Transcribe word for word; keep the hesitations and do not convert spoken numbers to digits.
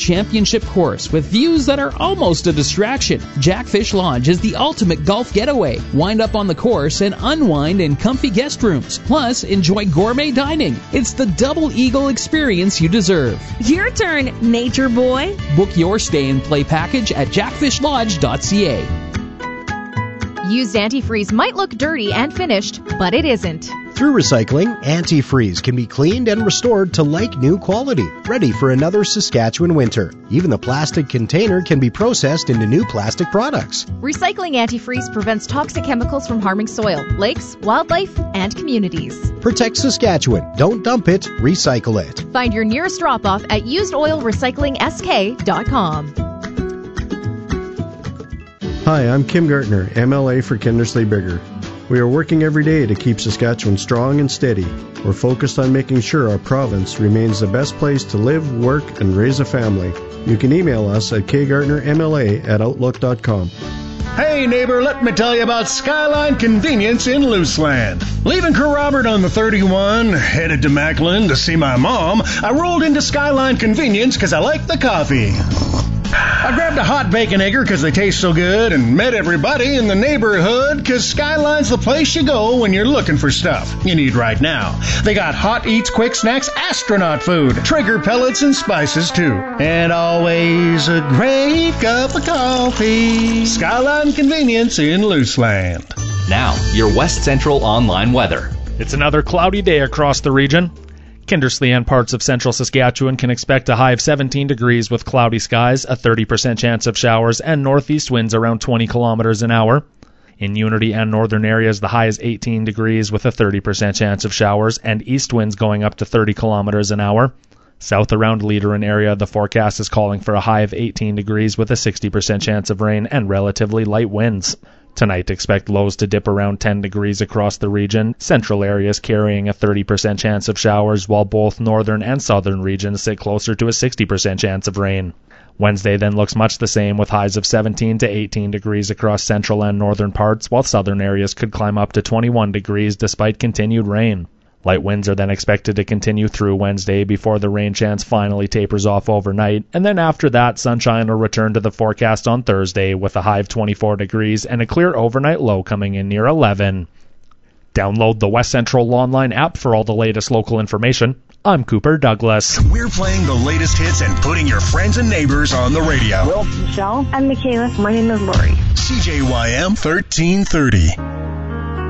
championship course with views that are almost a distraction. Jackfish Lodge is the ultimate golf getaway. Wind up on the course and unwind in comfy guest rooms. Plus, enjoy gourmet dining. It's the double eagle experience you deserve. Your turn, nature boy. Book your stay and play package at jackfish lodge dot c a. Used antifreeze might look dirty and finished, but it isn't. Through recycling, antifreeze can be cleaned and restored to like-new quality, ready for another Saskatchewan winter. Even the plastic container can be processed into new plastic products. Recycling antifreeze prevents toxic chemicals from harming soil, lakes, wildlife, and communities. Protect Saskatchewan. Don't dump it, recycle it. Find your nearest drop-off at used oil recycling s k dot com. Hi, I'm Kim Gartner, M L A for Kindersley Bigger. We are working every day to keep Saskatchewan strong and steady. We're focused on making sure our province remains the best place to live, work, and raise a family. You can email us at k gartner m l a at outlook dot com. Hey neighbor, let me tell you about Skyline Convenience in Luceland. Leaving Kerrobert on the thirty-one, headed to Macklin to see my mom, I rolled into Skyline Convenience because I like the coffee. I grabbed a hot bacon egger because they taste so good and met everybody in the neighborhood because Skyline's the place you go when you're looking for stuff you need right now. They got hot eats, quick snacks, astronaut food, Traeger pellets and spices too. And always a great cup of coffee. Skyline Convenience in Luceland. Now, your West Central online weather. It's another cloudy day across the region. Kindersley and parts of central Saskatchewan can expect a high of seventeen degrees with cloudy skies, a thirty percent chance of showers, and northeast winds around twenty kilometers an hour. In Unity and northern areas, the high is eighteen degrees with a thirty percent chance of showers, and east winds going up to thirty kilometers an hour. South around Leaderin area, the forecast is calling for a high of eighteen degrees with a sixty percent chance of rain and relatively light winds. Tonight, expect lows to dip around ten degrees across the region, central areas carrying a thirty percent chance of showers, while both northern and southern regions sit closer to a sixty percent chance of rain. Wednesday then looks much the same with highs of seventeen to eighteen degrees across central and northern parts, while southern areas could climb up to twenty-one degrees despite continued rain. Light winds are then expected to continue through Wednesday before the rain chance finally tapers off overnight, and then after that, sunshine will return to the forecast on Thursday with a high of twenty-four degrees and a clear overnight low coming in near eleven. Download the West Central Online app for all the latest local information. I'm Cooper Douglas. We're playing the latest hits and putting your friends and neighbors on the radio. Well, Michelle. I'm Michaela. My name is Lori. C J Y M thirteen thirty.